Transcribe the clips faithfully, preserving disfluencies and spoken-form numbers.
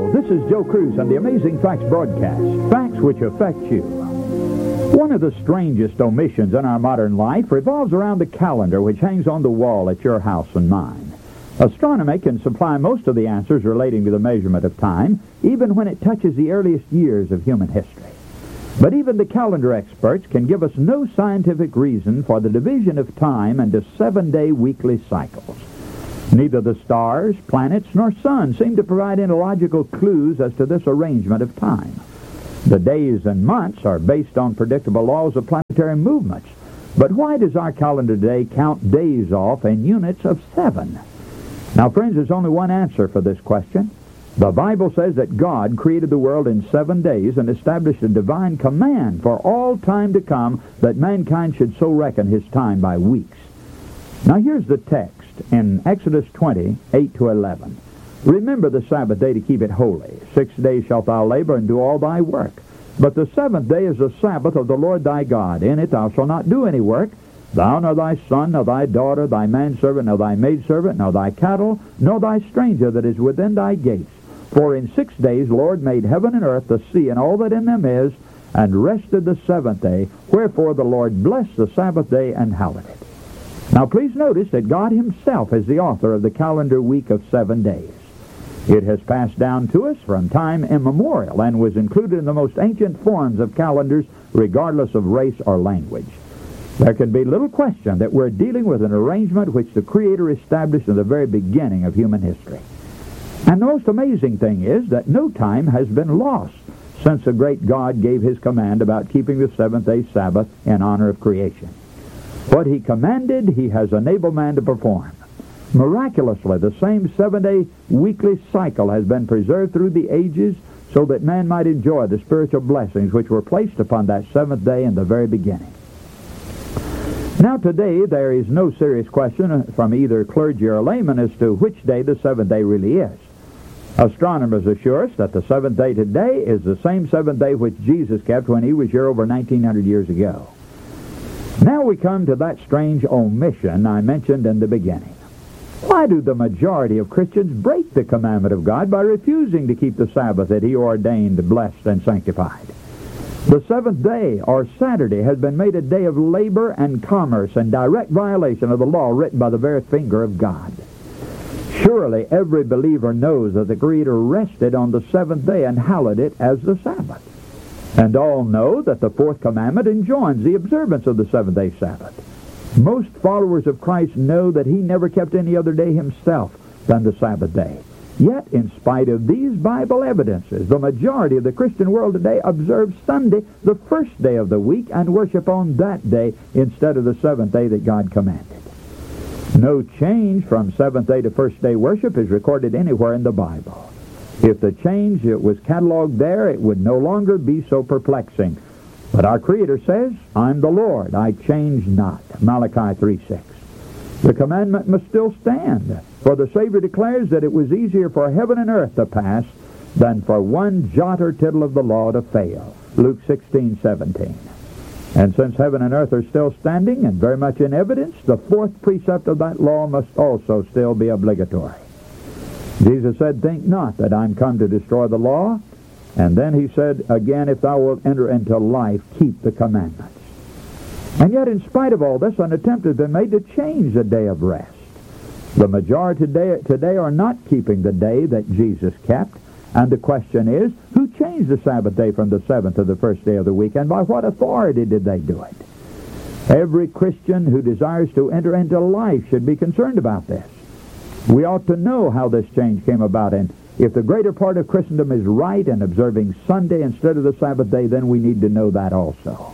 Hello, this is Joe Cruz on the Amazing Facts broadcast. Facts which affect you. One of the strangest omissions in our modern life revolves around the calendar which hangs on the wall at your house and mine. Astronomy can supply most of the answers relating to the measurement of time, even when it touches the earliest years of human history. But even the calendar experts can give us no scientific reason for the division of time into seven-day weekly cycles. Neither the stars, planets, nor sun seem to provide any logical clues as to this arrangement of time. The days and months are based on predictable laws of planetary movements. But why does our calendar today count days off in units of seven? Now, friends, there's only one answer for this question. The Bible says that God created the world in seven days and established a divine command for all time to come that mankind should so reckon his time by weeks. Now, here's the text in Exodus twenty, eight to eleven. Remember the Sabbath day to keep it holy. Six days shalt thou labor and do all thy work. But the seventh day is the Sabbath of the Lord thy God. In it thou shalt not do any work, thou, nor thy son, nor thy daughter, thy manservant, nor thy maidservant, nor thy cattle, nor thy stranger that is within thy gates. For in six days the Lord made heaven and earth, the sea, and all that in them is, and rested the seventh day. Wherefore the Lord blessed the Sabbath day and hallowed it. Now please notice that God himself is the author of the calendar week of seven days. It has passed down to us from time immemorial and was included in the most ancient forms of calendars, regardless of race or language. There can be little question that we're dealing with an arrangement which the Creator established in the very beginning of human history. And the most amazing thing is that no time has been lost since the great God gave his command about keeping the seventh-day Sabbath in honor of creation. What he commanded, he has enabled man to perform. Miraculously, the same seven-day weekly cycle has been preserved through the ages so that man might enjoy the spiritual blessings which were placed upon that seventh day in the very beginning. Now today, there is no serious question from either clergy or layman as to which day the seventh day really is. Astronomers assure us that the seventh day today is the same seventh day which Jesus kept when he was here over nineteen hundred years ago. Now we come to that strange omission I mentioned in the beginning. Why do the majority of Christians break the commandment of God by refusing to keep the Sabbath that he ordained, blessed, and sanctified? The seventh day, or Saturday, has been made a day of labor and commerce in direct violation of the law written by the very finger of God. Surely every believer knows that the Creator rested on the seventh day and hallowed it as the Sabbath. And all know that the fourth commandment enjoins the observance of the seventh-day Sabbath. Most followers of Christ know that he never kept any other day himself than the Sabbath day. Yet, in spite of these Bible evidences, the majority of the Christian world today observes Sunday, the first day of the week, and worship on that day instead of the seventh day that God commanded. No change from seventh day to first day worship is recorded anywhere in the Bible. If the change that was cataloged there, it would no longer be so perplexing. But our Creator says, I'm the Lord, I change not. Malachi three six. The commandment must still stand, for the Savior declares that it was easier for heaven and earth to pass than for one jot or tittle of the law to fail. Luke sixteen seventeen. And since heaven and earth are still standing and very much in evidence, the fourth precept of that law must also still be obligatory. Jesus said, think not that I'm come to destroy the law. And then he said, again, if thou wilt enter into life, keep the commandments. And yet, in spite of all this, an attempt has been made to change the day of rest. The majority today, today are not keeping the day that Jesus kept. And the question is, who changed the Sabbath day from the seventh to the first day of the week, and by what authority did they do it? Every Christian who desires to enter into life should be concerned about this. We ought to know how this change came about, and if the greater part of Christendom is right in observing Sunday instead of the Sabbath day, then we need to know that also.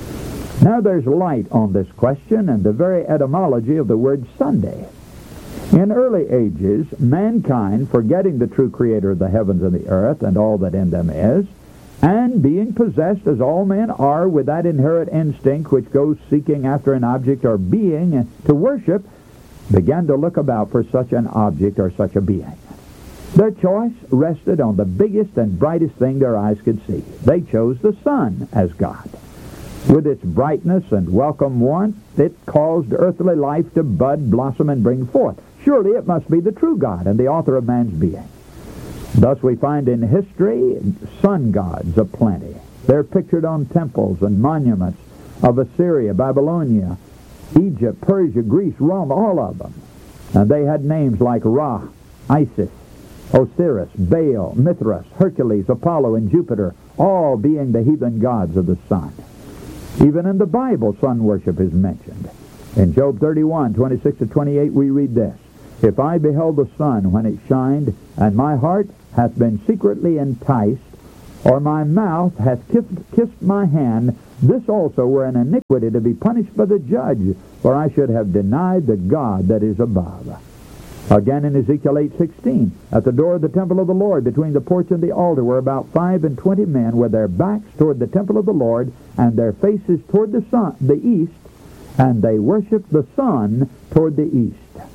Now there's light on this question and the very etymology of the word Sunday. In early ages, mankind, forgetting the true Creator of the heavens and the earth and all that in them is, and being possessed, as all men are, with that inherent instinct which goes seeking after an object or being to worship, began to look about for such an object or such a being. Their choice rested on the biggest and brightest thing their eyes could see. They chose the sun as God. With its brightness and welcome warmth, it caused earthly life to bud, blossom, and bring forth. Surely it must be the true God and the author of man's being. Thus we find in history sun gods aplenty. They're pictured on temples and monuments of Assyria, Babylonia, Egypt, Persia, Greece, Rome, all of them. And they had names like Ra, Isis, Osiris, Baal, Mithras, Hercules, Apollo, and Jupiter, all being the heathen gods of the sun. Even in the Bible, sun worship is mentioned. In Job thirty-one, twenty-six to twenty-eight, we read this: If I beheld the sun when it shined, and my heart hath been secretly enticed, or my mouth hath kissed, kissed my hand, this also were an iniquity to be punished by the judge, for I should have denied the God that is above. Again in Ezekiel eight sixteen, at the door of the temple of the Lord, between the porch and the altar, were about five and twenty men, with their backs toward the temple of the Lord, and their faces toward the sun, the east, and they worshipped the sun toward the east.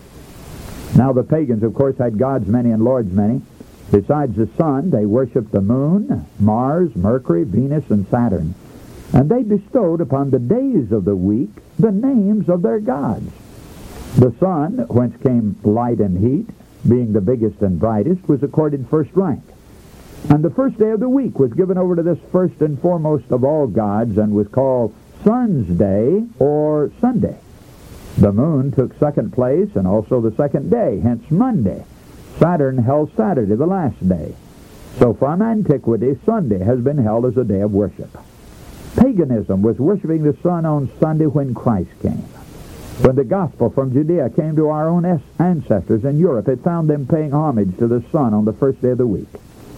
Now the pagans, of course, had gods many and lords many. Besides the sun, they worshipped the moon, Mars, Mercury, Venus, and Saturn. And they bestowed upon the days of the week the names of their gods. The sun, whence came light and heat, being the biggest and brightest, was accorded first rank. And the first day of the week was given over to this first and foremost of all gods, and was called Sun's Day, or Sunday. The moon took second place, and also the second day, hence Monday. Saturn held Saturday, the last day. So from antiquity, Sunday has been held as a day of worship. Paganism was worshiping the sun on Sunday when Christ came. When the gospel from Judea came to our own ancestors in Europe, it found them paying homage to the sun on the first day of the week.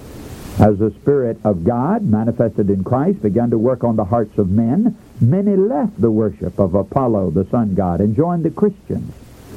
As the Spirit of God, manifested in Christ, began to work on the hearts of men, many left the worship of Apollo, the sun god, and joined the Christians.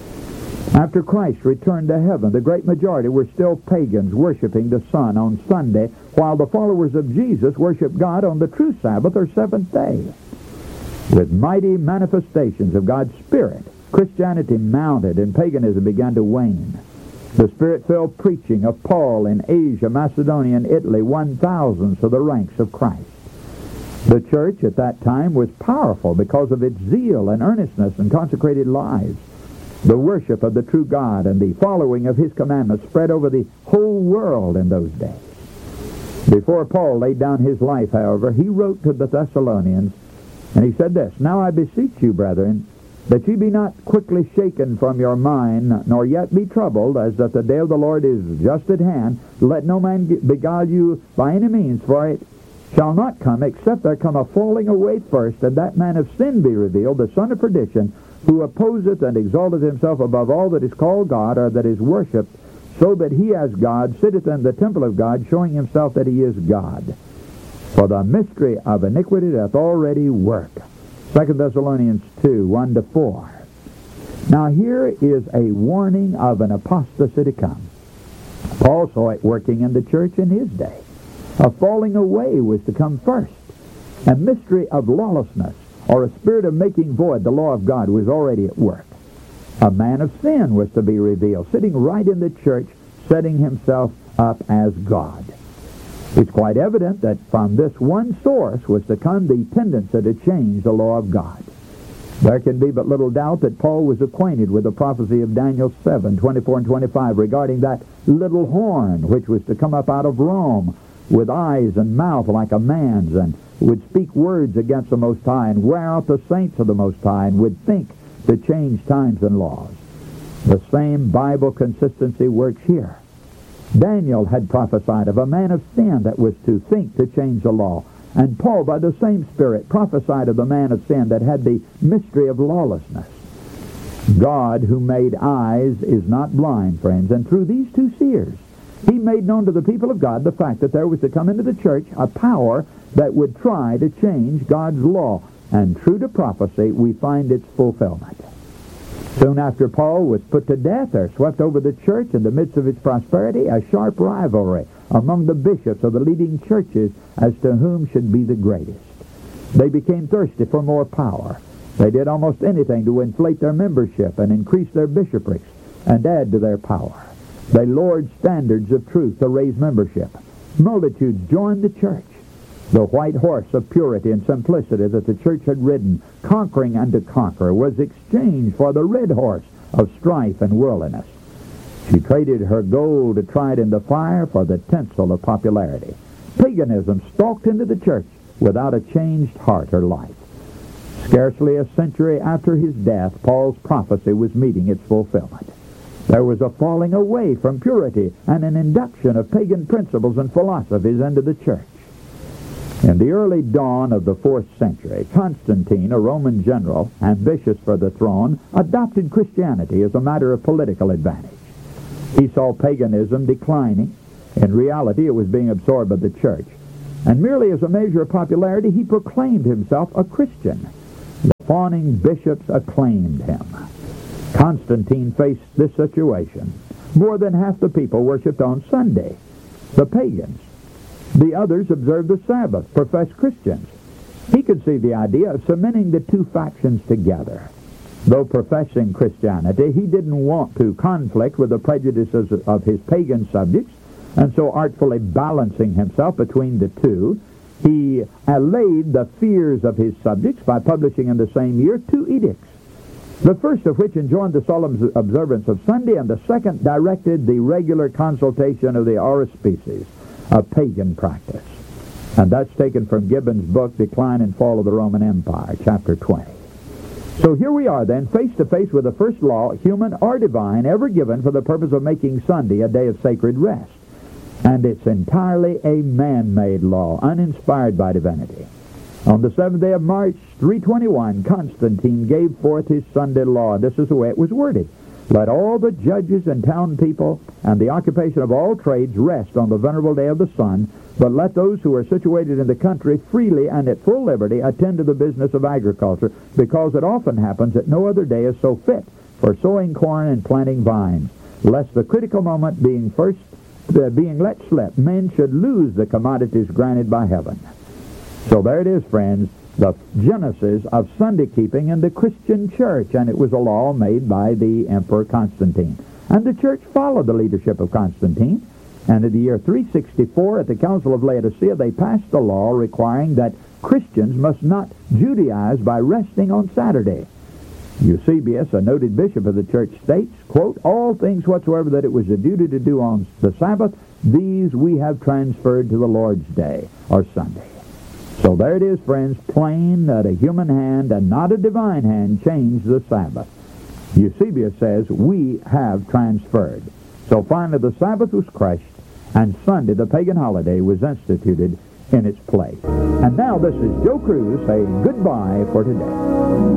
After Christ returned to heaven, the great majority were still pagans worshiping the sun on Sunday, while the followers of Jesus worshiped God on the true Sabbath, or seventh day. With mighty manifestations of God's Spirit, Christianity mounted and paganism began to wane. The Spirit-filled preaching of Paul in Asia, Macedonia, and Italy won thousands to the ranks of Christ. The church at that time was powerful because of its zeal and earnestness and consecrated lives. The worship of the true God and the following of His commandments spread over the whole world in those days. Before Paul laid down his life, however, he wrote to the Thessalonians, and he said this: Now I beseech you, brethren, that ye be not quickly shaken from your mind, nor yet be troubled, as that the day of the Lord is just at hand. Let no man beguile you by any means, for it shall not come, except there come a falling away first, and that man of sin be revealed, the son of perdition, who opposeth and exalteth himself above all that is called God, or that is worshipped, so that he as God sitteth in the temple of God, showing himself that he is God. For the mystery of iniquity doth already work. Second Thessalonians two, one to four. Now here is a warning of an apostasy to come. Paul saw it working in the church in his day. A falling away was to come first. A mystery of lawlessness, or a spirit of making void the law of God, was already at work. A man of sin was to be revealed, sitting right in the church, setting himself up as God. It's quite evident that from this one source was to come the tendency to change the law of God. There can be but little doubt that Paul was acquainted with the prophecy of Daniel seven, twenty-four and twenty-five, regarding that little horn which was to come up out of Rome, with eyes and mouth like a man's, and would speak words against the Most High, and wear out the saints of the Most High, and would think to change times and laws. The same Bible consistency works here. Daniel had prophesied of a man of sin that was to think to change the law. And Paul, by the same Spirit, prophesied of the man of sin that had the mystery of lawlessness. God, who made eyes, is not blind, friends. And through these two seers, He made known to the people of God the fact that there was to come into the church a power that would try to change God's law. And true to prophecy, we find its fulfillment. Soon after Paul was put to death, there swept over the church in the midst of its prosperity a sharp rivalry among the bishops of the leading churches as to whom should be the greatest. They became thirsty for more power. They did almost anything to inflate their membership and increase their bishoprics and add to their power. They lowered standards of truth to raise membership. Multitudes joined the church. The white horse of purity and simplicity that the church had ridden, conquering and to conquer, was exchanged for the red horse of strife and worldliness. She traded her gold tried in the fire for the tinsel of popularity. Paganism stalked into the church without a changed heart or life. Scarcely a century after his death, Paul's prophecy was meeting its fulfillment. There was a falling away from purity and an induction of pagan principles and philosophies into the church. In the early dawn of the fourth century, Constantine, a Roman general, ambitious for the throne, adopted Christianity as a matter of political advantage. He saw paganism declining. In reality, it was being absorbed by the church. And merely as a measure of popularity, he proclaimed himself a Christian. The fawning bishops acclaimed him. Constantine faced this situation. More than half the people worshipped on Sunday, the pagans. The others observed the Sabbath, professed Christians. He could see the idea of cementing the two factions together. Though professing Christianity, he didn't want to conflict with the prejudices of his pagan subjects, and so artfully balancing himself between the two, he allayed the fears of his subjects by publishing in the same year two edicts. The first of which enjoined the solemn observance of Sunday, and the second directed the regular consultation of the auspices, a pagan practice. And that's taken from Gibbon's book, Decline and Fall of the Roman Empire, chapter twenty. So here we are then, face to face with the first law, human or divine, ever given for the purpose of making Sunday a day of sacred rest. And it's entirely a man-made law, uninspired by divinity. On the seventh day of March, three twenty-one, Constantine gave forth his Sunday law. This is the way it was worded. Let all the judges and town people and the occupation of all trades rest on the venerable day of the sun, but let those who are situated in the country freely and at full liberty attend to the business of agriculture, because it often happens that no other day is so fit for sowing corn and planting vines, lest the critical moment being first uh, being let slip, men should lose the commodities granted by heaven. So there it is, friends, the genesis of Sunday keeping in the Christian church, and it was a law made by the Emperor Constantine. And the church followed the leadership of Constantine, and in the year three sixty-four, at the Council of Laodicea, they passed a law requiring that Christians must not Judaize by resting on Saturday. Eusebius, a noted bishop of the church, states, quote, all things whatsoever that it was a duty to do on the Sabbath, these we have transferred to the Lord's day, or Sunday. So there it is, friends, plain that a human hand and not a divine hand changed the Sabbath. Eusebius says, we have transferred. So finally the Sabbath was crushed, and Sunday, the pagan holiday, was instituted in its place. And now this is Joe Cruz saying goodbye for today.